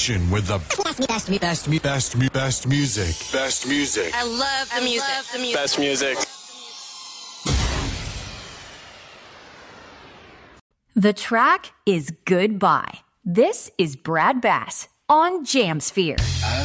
station with the best music. Best music. I love the music. Best music. The track is Goodbye. This is Brad Bass on Jamsphere.